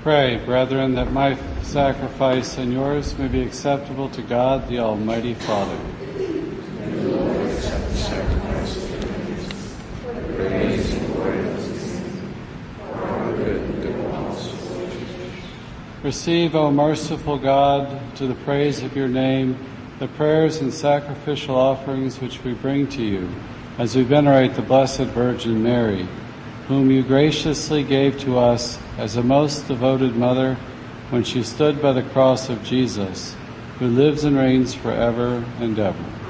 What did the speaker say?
Pray, brethren, that my sacrifice and yours may be acceptable to God, the Almighty Father. May the Lord accept the sacrifice of your hands, for the praise and glory of his name, for our good and good of all souls. Receive, O merciful God, to the praise of your name, the prayers and sacrificial offerings which we bring to you, as we venerate the Blessed Virgin Mary, whom you graciously gave to us as a most devoted mother when she stood by the cross of Jesus, who lives and reigns forever and ever.